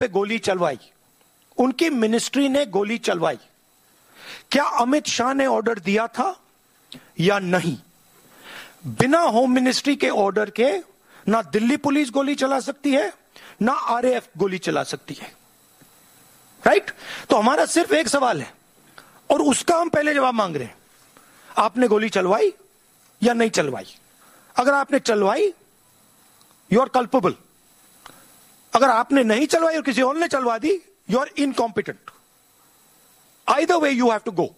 पे गोली चलवाई, उनकी मिनिस्ट्री ने गोली चलवाई, क्या अमित शाह ने ऑर्डर दिया था या नहीं? बिना होम मिनिस्ट्री के ऑर्डर के ना दिल्ली पुलिस गोली चला सकती है, ना आरएएफ गोली चला सकती है, राइट? तो हमारा सिर्फ एक सवाल है और उसका हम पहले जवाब मांग रहे हैं, आपने गोली चलवाई या नहीं चलवाई? अगर आपने चलवाई, यू आर कल्पेबल। अगर आपने नहीं चलवाई और किसी और ने चलवा दी, you are incompetent. Either way, you have to go.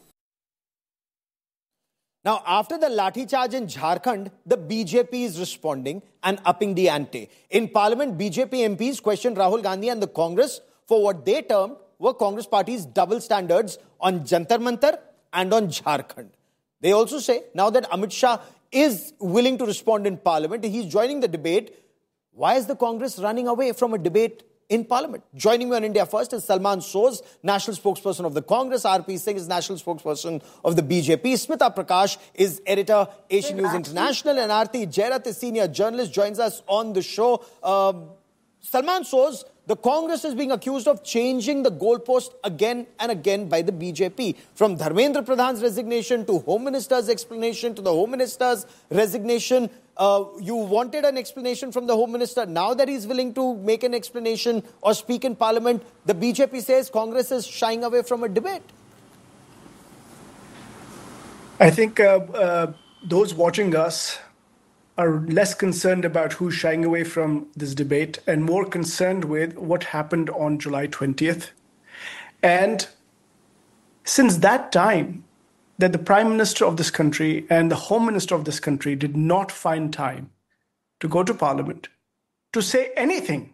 Now, after the lathi charge in Jharkhand, the BJP is responding and upping the ante. In Parliament, BJP MPs questioned Rahul Gandhi and the Congress for what they termed were Congress party's double standards on Jantar Mantar and on Jharkhand. They also say now that Amit Shah is willing to respond in Parliament, he's joining the debate. Why is the Congress running away from a debate in Parliament? Joining me on India First is Salman Soz, National Spokesperson of the Congress. RP Singh is National Spokesperson of the BJP. Smita Prakash is Editor, Asian News International. And Aarti Jairath is Senior Journalist, joins us on the show. Salman Soz, the Congress is being accused of changing the goalpost again and again by the BJP. From Dharmendra Pradhan's resignation to Home Minister's explanation to the Home Minister's resignation. You wanted an explanation from the Home Minister. Now that he's willing to make an explanation or speak in Parliament, the BJP says Congress is shying away from a debate. I think those watching us are less concerned about who's shying away from this debate and more concerned with what happened on July 20th. And since that time, that the Prime Minister of this country and the Home Minister of this country did not find time to go to Parliament to say anything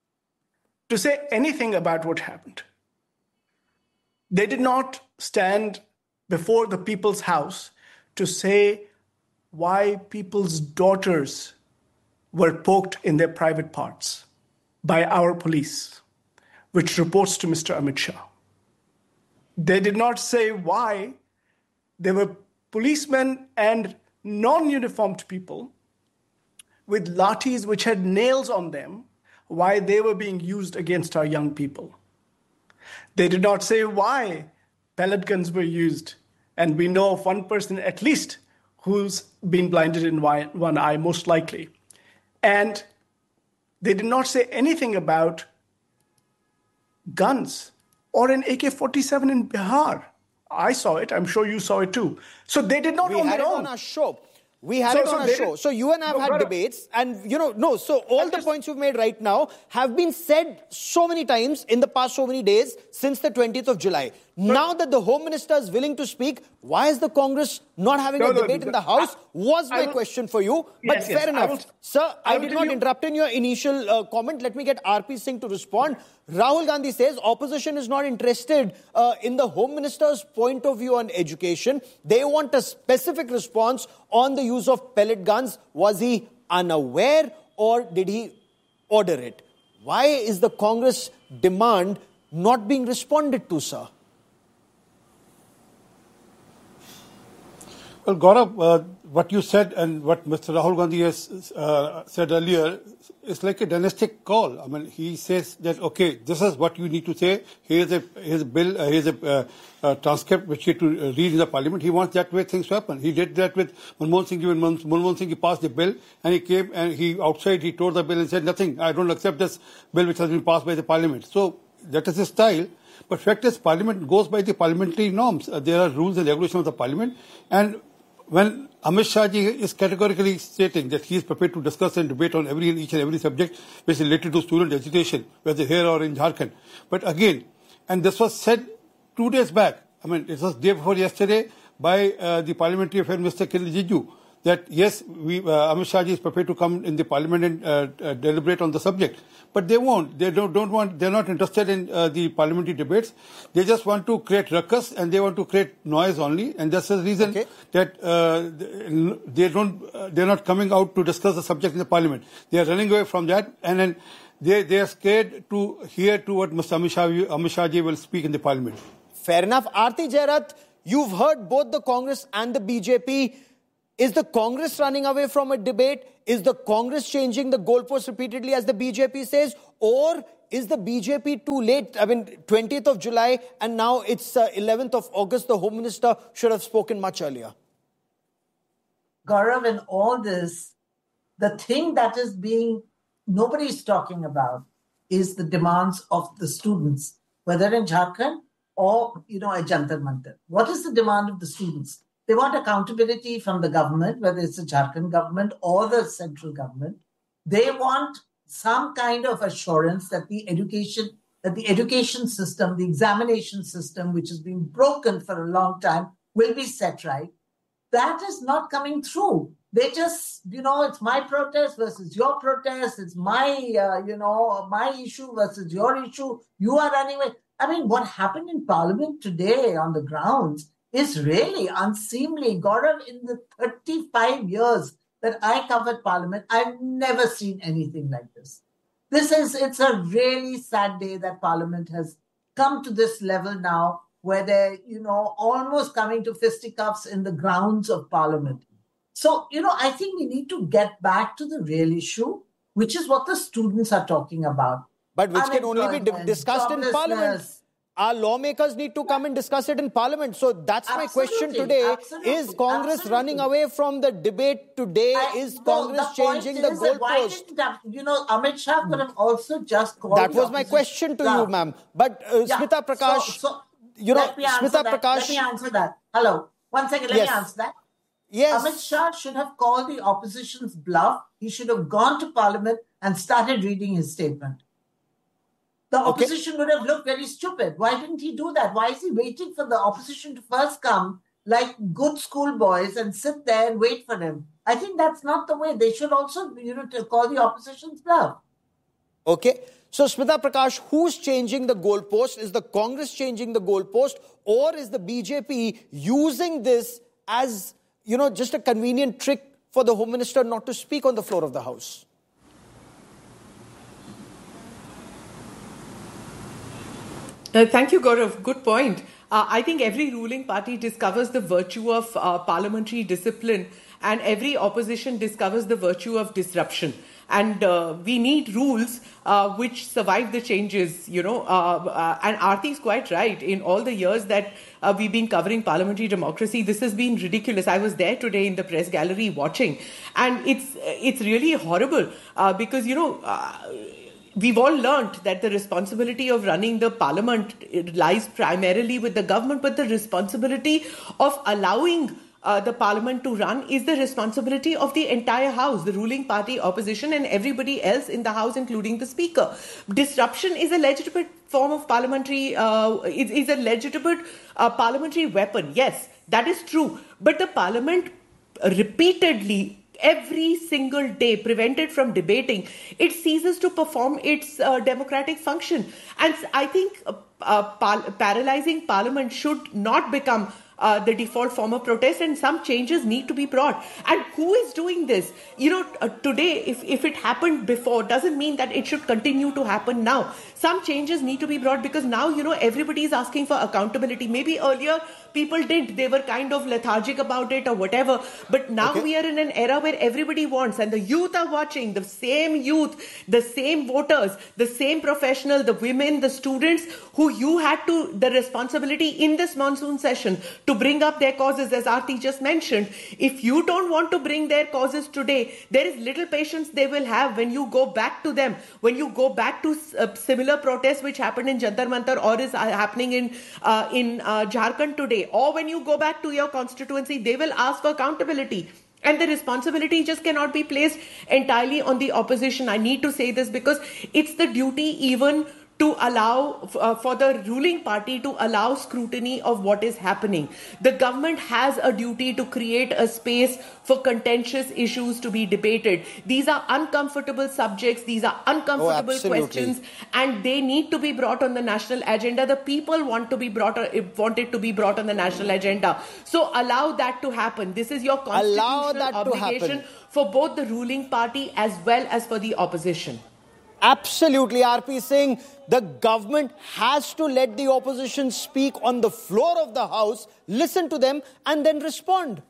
about what happened. They did not stand before the People's House to say why people's daughters were poked in their private parts by our police, which reports to Mr. Amit Shah. They did not say why there were policemen and non-uniformed people with lathis which had nails on them, why they were being used against our young people. They did not say why pellet guns were used, and we know of one person at least who's been blinded in one eye, most likely. And they did not say anything about guns or an AK-47 in Bihar. I saw it. I'm sure you saw it too. So they did not on their own. We had it on our show. We had it on our show. So you and I have had debates and, so all the points you've made right now have been said so many times in the past so many days since the 20th of July. Now that the Home Minister is willing to speak, why is the Congress not having a debate in the House? Was my question for you. But fair enough. Sir, I did not interrupt in your initial comment. Let me get RP Singh to respond. Rahul Gandhi says opposition is not interested in the Home Minister's point of view on education. They want a specific response on the use of pellet guns. Was he unaware or did he order it? Why is the Congress demand not being responded to, sir? Well, Gaurav, what you said and what Mr. Rahul Gandhi has said earlier is like a dynastic call. I mean, he says that, okay, this is what you need to say. Here's a bill, here's a transcript which you have to read in the parliament. He wants that way things to happen. He did that with Manmohan Singh. When Manmohan Singh, he passed the bill and he came and he tore the bill and said, nothing, I don't accept this bill which has been passed by the parliament. So that is his style. But fact is, parliament goes by the parliamentary norms. There are rules and regulations of the parliament. And when Amit Shah ji is categorically stating that he is prepared to discuss and debate on each and every subject which is related to student education, whether here or in Jharkhand. But again, and this was said 2 days back, I mean, it was day before yesterday by the Parliamentary Affairs Minister Kiren Rijiju, that yes, Amit Shah ji is prepared to come in the parliament and deliberate on the subject. But they won't. They don't want. They're not interested in the parliamentary debates. They just want to create ruckus and they want to create noise only. And that's the reason that they're not coming out to discuss the subject in the parliament. They are running away from that, and then they are scared to hear to what Mr. Amit Shah ji will speak in the parliament. Fair enough. Aarti Jairath, you've heard both the Congress and the BJP. Is the Congress running away from a debate? Is the Congress changing the goalposts repeatedly as the BJP says? Or is the BJP too late? I mean, 20th of July and now it's 11th of August. The Home Minister should have spoken much earlier. Gaurav, in all this, the thing that is nobody's talking about is the demands of the students, whether in Jharkhand or, at Jantar Mantar. What is the demand of the students? They want accountability from the government, whether it's the Jharkhand government or the central government. They want some kind of assurance that the education system, the examination system, which has been broken for a long time, will be set right. That is not coming through. They just, it's my protest versus your protest. It's my, my issue versus your issue. You are running away. I mean, what happened in Parliament today on the grounds is really unseemly. Gaurav, in the 35 years that I covered Parliament, I've never seen anything like this. It's a really sad day that Parliament has come to this level now where they're, almost coming to fisticuffs in the grounds of Parliament. So, I think we need to get back to the real issue, which is what the students are talking about. But which can only be discussed in Parliament. Our lawmakers need to come and discuss it in Parliament. So that's my question today. Is Congress running away from the debate today? Is Congress changing the goalpost? Amit Shah could have also just called. That was my question to you, ma'am. But Smita Prakash, let me answer that. Hello. 1 second, let me answer that. Yes. Amit Shah should have called the opposition's bluff. He should have gone to Parliament and started reading his statement. The opposition would have looked very stupid. Why didn't he do that? Why is he waiting for the opposition to first come like good schoolboys and sit there and wait for him? I think that's not the way. They should also, to call the opposition's bluff. Okay. So, Smita Prakash, who's changing the goalpost? Is the Congress changing the goalpost? Or is the BJP using this as, just a convenient trick for the Home Minister not to speak on the floor of the House? Thank you, Gaurav. Good point. I think every ruling party discovers the virtue of parliamentary discipline and every opposition discovers the virtue of disruption. And we need rules which survive the changes, and Aarti is quite right. In all the years that we've been covering parliamentary democracy, this has been ridiculous. I was there today in the press gallery watching, and it's really horrible because, we've all learned that the responsibility of running the parliament lies primarily with the government, but the responsibility of allowing the parliament to run is the responsibility of the entire house, the ruling party, opposition, and everybody else in the house, including the speaker. Disruption is a legitimate form of parliamentary, is a legitimate parliamentary weapon. Yes, that is true. But the parliament repeatedly, every single day, prevented from debating, it ceases to perform its democratic function. And I think paralyzing parliament should not become the default form of protest, and some changes need to be brought. And who is doing this? Today, if it happened before, doesn't mean that it should continue to happen now. Some changes need to be brought because now, everybody is asking for accountability. Maybe earlier people did. They were kind of lethargic about it or whatever. But now we are in an era where everybody wants, and the youth are watching, the same youth, the same voters, the same professional, the women, the students who you had the responsibility in this monsoon session to bring up their causes, as Aarti just mentioned. If you don't want to bring their causes today, there is little patience they will have when you go back to them, when you go back to similar protests which happened in Jantar Mantar or is happening in Jharkhand today, or when you go back to your constituency, they will ask for accountability. And the responsibility just cannot be placed entirely on the opposition. I need to say this because it's the duty even to allow for the ruling party to allow scrutiny of what is happening. The government has a duty to create a space for contentious issues to be debated. These are uncomfortable subjects. These are uncomfortable questions, and they need to be brought on the national agenda. The people want it to be brought on the national agenda. So allow that to happen. This is your constitutional obligation for both the ruling party as well as for the opposition. Absolutely, RP Singh. The government has to let the opposition speak on the floor of the House, listen to them, and then respond.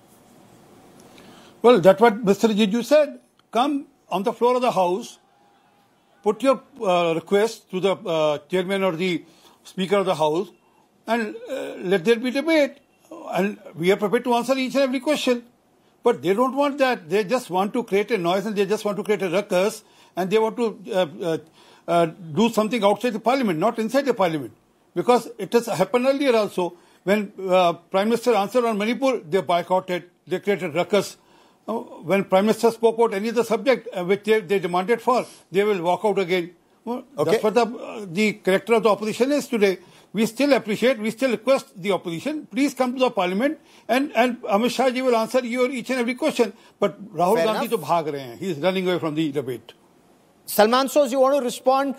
Well, that's what Mr. Rijiju said. Come on the floor of the House, put your request to the chairman or the speaker of the house and let there be debate. And we are prepared to answer each and every question. But they don't want that. They just want to create a noise and they just want to create a ruckus and they want to do something outside the parliament, not inside the parliament. Because it has happened earlier also. When Prime Minister answered on Manipur, they boycotted, they created ruckus. When Prime Minister spoke about any other subject which they demanded for, they will walk out again. Well, that's what the character of the opposition is today. We still appreciate, we still request the opposition, please come to the parliament and Amit Shah ji will answer your each and every question. But Rahul Gandhi to bhag rahe hain. He is running away from the debate. Salman Soz, you want to respond?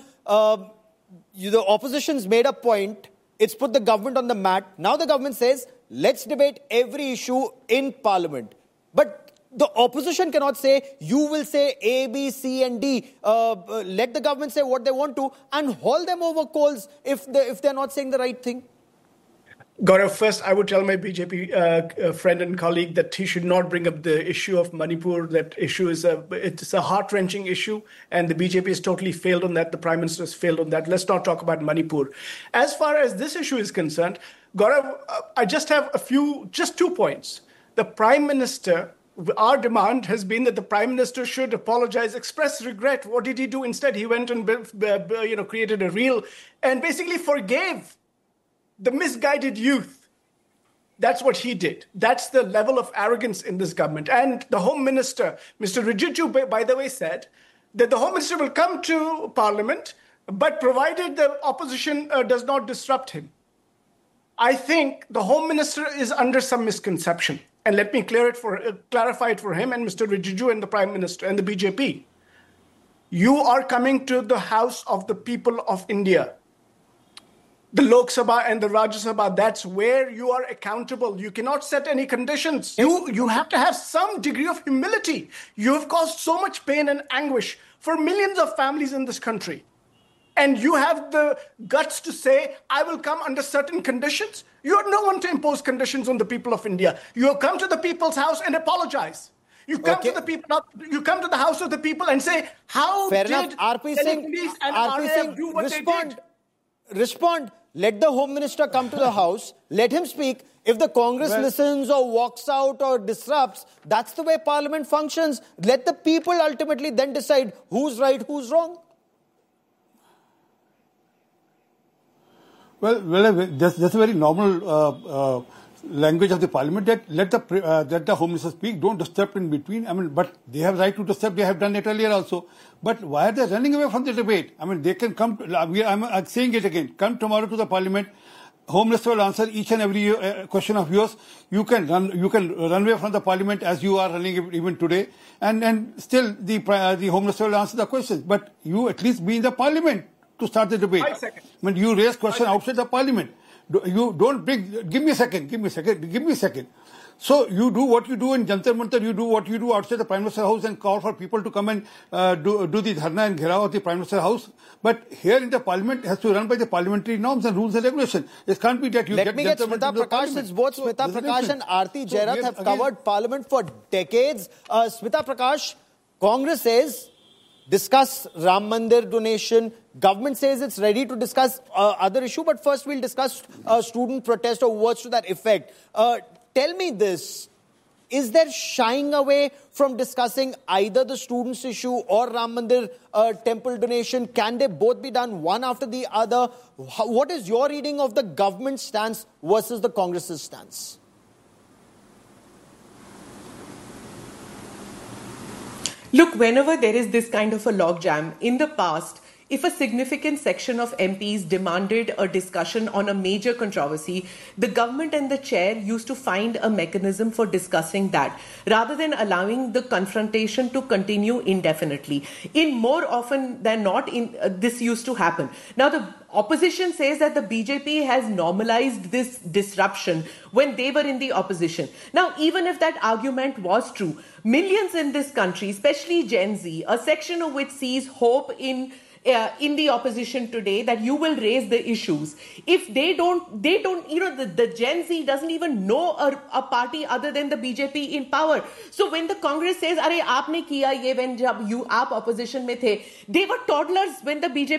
The opposition's made a point. It's put the government on the mat. Now the government says, let's debate every issue in parliament. But the opposition cannot say, you will say A, B, C and D. Let the government say what they want to and haul them over coals if they're not saying the right thing. Gaurav, first I would tell my BJP friend and colleague that he should not bring up the issue of Manipur. That issue is it's a heart-wrenching issue and the BJP has totally failed on that. The Prime Minister has failed on that. Let's not talk about Manipur. As far as this issue is concerned, Gaurav, I just have just 2 points. The Prime Minister, our demand has been that the Prime Minister should apologize, express regret. What did he do instead? He went and created a reel and basically forgave the misguided youth. That's what he did. That's the level of arrogance in this government. And the Home Minister, Mr. Rijiju, by the way, said that the Home Minister will come to Parliament, but provided the opposition does not disrupt him. I think the Home Minister is under some misconception. And let me clarify it for him and Mr. Rijiju and the Prime Minister and the BJP. You are coming to the House of the People of India. The Lok Sabha and the Rajya Sabha, that's where you are accountable. You cannot set any conditions. You have to have some degree of humility. You have caused so much pain and anguish for millions of families in this country. And you have the guts to say, I will come under certain conditions. You are no one to impose conditions on the people of India. You have come to the people's house and apologize. You come to the people. You come to the house of the people and say, how did RP Singh, and RAF do what they did? Respond. Let the Home Minister come to the House. Let him speak. If the Congress listens or walks out or disrupts, that's the way Parliament functions. Let the people ultimately then decide who's right, who's wrong. Well, that's a very normal language of the Parliament that let the Home Minister speak. Don't disturb in between. I mean, but they have right to disturb. They have done it earlier also. But why are they running away from the debate? I mean, they can come. I'm saying it again. Come tomorrow to the Parliament. Home Minister will answer each and every question of yours. You can run away from the Parliament as you are running even today, and still the Home Minister will answer the questions. But you at least be in the Parliament to start the debate. 5 seconds. I mean, you raise question outside the Parliament. You don't bring. Give me a second. So you do what you do in Jantar Mantar, you do what you do outside the Prime Minister's house and call for people to come and do the dharna and gherav of the Prime Minister's house. But here in the Parliament, it has to run by the parliamentary norms and rules and regulations. It can't be that you Let me get Smita Prakash, since both Smita Prakash and Aarti Jairath have covered Parliament for decades. Smita Prakash, Congress says, discuss Ram Mandir donation. Government says it's ready to discuss other issue, but first we'll discuss student protest or words to that effect. Tell me this, is there shying away from discussing either the students' issue or Ram Mandir temple donation? Can they both be done one after the other? What is your reading of the government stance versus the Congress's stance? Look, whenever there is this kind of a logjam, in the past, if a significant section of MPs demanded a discussion on a major controversy, the government and the chair used to find a mechanism for discussing that, rather than allowing the confrontation to continue indefinitely. In more often than not, this used to happen. Now, the opposition says that the BJP has normalized this disruption when they were in the opposition. Now, even if that argument was true, millions in this country, especially Gen Z, a section of which sees hope in in the opposition today that you will raise the issues. If they don't, the Gen Z doesn't even know a party other than the BJP in power. So when the Congress says, "Arey, aapne kiya ye when jab you aap opposition mein the," they were toddlers when the BJP